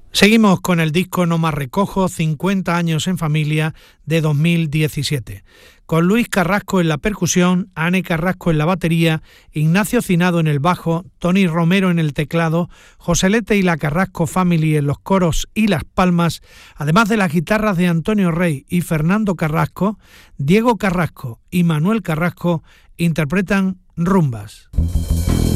Seguimos con el disco No más recojo, 50 años en familia, de 2017. Con Luis Carrasco en la percusión, Ane Carrasco en la batería, Ignacio Cinado en el bajo, Tony Romero en el teclado, Joselete y la Carrasco Family en los coros y las palmas, además de las guitarras de Antonio Rey y Fernando Carrasco, Diego Carrasco y Manuel Carrasco interpretan Rumbas.